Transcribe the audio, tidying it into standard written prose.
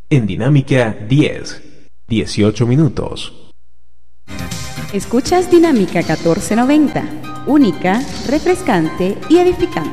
En Dinámica 10, 18 minutos. Escuchas Dinámica 1490, única, refrescante y edificante.